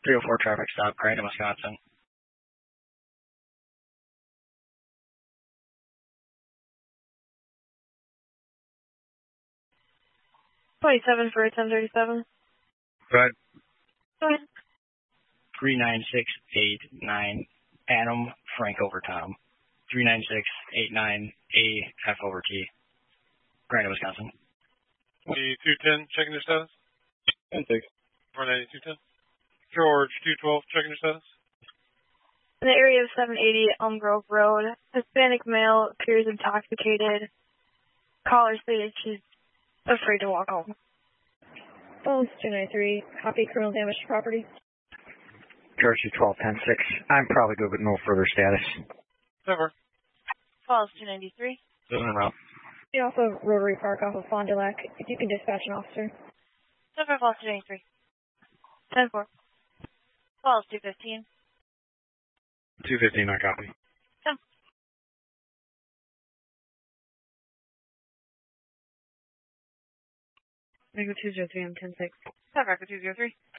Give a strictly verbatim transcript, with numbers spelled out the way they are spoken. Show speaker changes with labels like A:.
A: three oh four traffic stop, Crandon, Wisconsin.
B: twenty-seven for ten thirty-seven.
C: Go ahead.
B: Go ahead.
A: three nine six eight nine, Adam Frank over Tom. three nine six eight nine, A F over T. Crandon, Wisconsin.
C: two ten, checking your status.
D: ten six.
C: four ninety-two ten. George, two twelve, checking your status.
B: In the area of seven eighty Elm Grove Road, Hispanic male appears intoxicated. Caller stated she's afraid to walk home.
E: Phones two ninety-three, copy criminal damage to property.
F: George two twelve ten six. I'm probably good with no further status.
C: Never.
B: Falls two ninety-three.
A: Doesn't route.
E: Be off of Rotary Park off of Fond du Lac. If you can dispatch an officer.
B: Silver Falls two ninety-three. ten four. Falls two fifteen.
C: two fifteen, I copy.
B: ten.
E: Echo two zero three, I'm ten six.
B: South Echo two zero three.